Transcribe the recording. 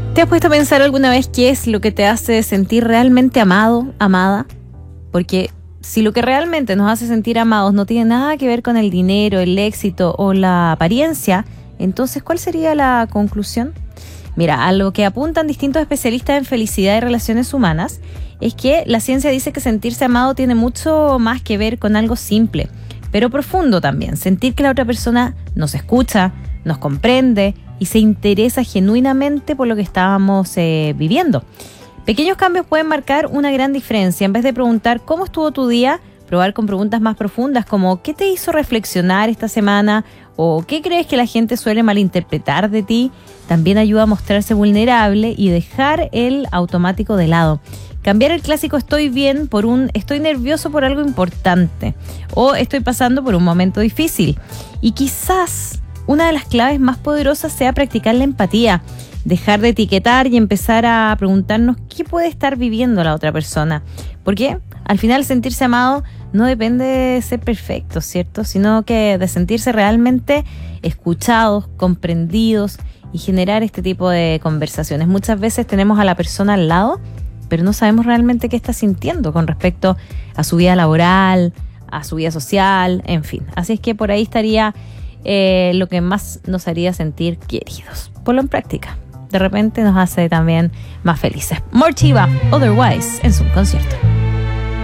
¿Te has puesto a pensar alguna vez qué es lo que te hace sentir realmente amado, amada? Porque si lo que realmente nos hace sentir amados no tiene nada que ver con el dinero, el éxito o la apariencia, entonces, ¿cuál sería la conclusión? Mira, a lo que apuntan distintos especialistas en felicidad y relaciones humanas es que la ciencia dice que sentirse amado tiene mucho más que ver con algo simple, pero profundo también. Sentir que la otra persona nos escucha, nos comprende y se interesa genuinamente por lo que estábamos viviendo. Pequeños cambios pueden marcar una gran diferencia. En vez de preguntar ¿cómo estuvo tu día?, probar con preguntas más profundas como ¿qué te hizo reflexionar esta semana? ¿O qué crees que la gente suele malinterpretar de ti? También ayuda a mostrarse vulnerable y dejar el automático de lado. Cambiar el clásico estoy bien por un estoy nervioso por algo importante o estoy pasando por un momento difícil. Y quizás una de las claves más poderosas sea practicar la empatía, dejar de etiquetar y empezar a preguntarnos qué puede estar viviendo la otra persona. Porque al final sentirse amado no depende de ser perfecto, ¿cierto? Sino que de sentirse realmente escuchados, comprendidos y generar este tipo de conversaciones. Muchas veces tenemos a la persona al lado, pero no sabemos realmente qué está sintiendo con respecto a su vida laboral, a su vida social, en fin. Así es que por ahí estaría lo que más nos haría sentir queridos. Ponlo en práctica. De repente nos hace también más felices. More Chiva, Otherwise, en su concierto.